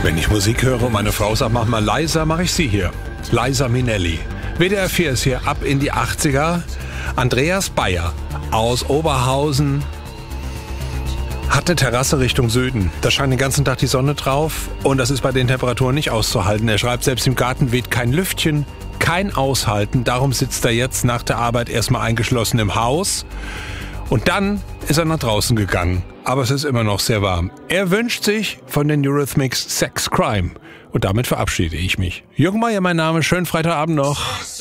Wenn ich Musik höre und meine Frau sagt, mach mal leiser, mache ich sie hier. Liza Minnelli. WDR 4 ist hier ab in die 80er. Andreas Bayer aus Oberhausen hat eine Terrasse Richtung Süden. Da scheint den ganzen Tag die Sonne drauf und das ist bei den Temperaturen nicht auszuhalten. Er schreibt, selbst im Garten weht kein Lüftchen, kein Aushalten. Darum sitzt er jetzt nach der Arbeit erstmal eingeschlossen im Haus. Und dann ist er nach draußen gegangen. Aber es ist immer noch sehr warm. Er wünscht sich von den Eurythmics Sex Crime. Und damit verabschiede ich mich. Jürgen Meier, mein Name. Schönen Freitagabend noch.